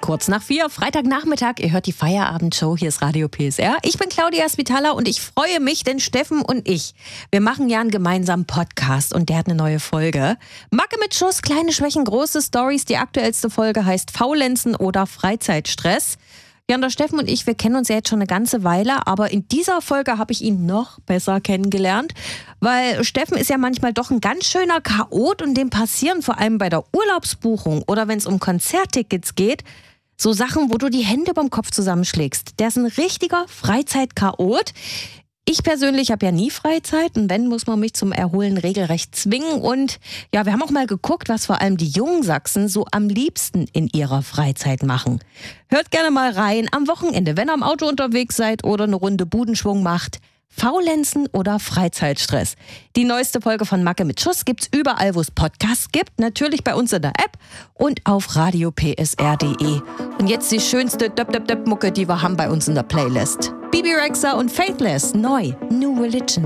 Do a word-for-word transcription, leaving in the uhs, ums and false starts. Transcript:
Kurz nach vier, Freitagnachmittag, ihr hört die Feierabendshow, hier ist Radio P S R. Ich bin Claudia Spitala und ich freue mich, denn Steffen und ich, wir machen ja einen gemeinsamen Podcast und der hat eine neue Folge. Macke mit Schuss, kleine Schwächen, große Stories. Die aktuellste Folge heißt Faulenzen oder Freizeitstress. Ja, und der Steffen und ich, wir kennen uns ja jetzt schon eine ganze Weile, aber in dieser Folge habe ich ihn noch besser kennengelernt, weil Steffen ist ja manchmal doch ein ganz schöner Chaot und dem passieren vor allem bei der Urlaubsbuchung oder wenn es um Konzerttickets geht, so Sachen, wo du die Hände beim Kopf zusammenschlägst. Der ist ein richtiger Freizeitchaot. Ich persönlich habe ja nie Freizeit und wenn, muss man mich zum Erholen regelrecht zwingen. Und ja, wir haben auch mal geguckt, was vor allem die jungen Sachsen so am liebsten in ihrer Freizeit machen. Hört gerne mal rein am Wochenende, wenn ihr am Auto unterwegs seid oder eine Runde Budenschwung macht. Faulenzen oder Freizeitstress. Die neueste Folge von Macke mit Schuss gibt's überall, wo es Podcasts gibt. Natürlich bei uns in der App und auf radio p s r punkt d e. Und jetzt die schönste Döp-Döp-Döp-Mucke, die wir haben bei uns in der Playlist. Bibi Rexha und Faithless, neu, New Religion.